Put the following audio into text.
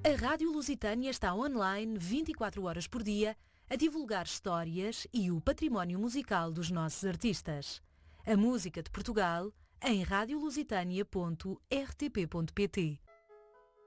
A Rádio Lusitânia está online 24 horas por dia a divulgar histórias e o património musical dos nossos artistas. A música de Portugal em radiolusitania.rtp.pt.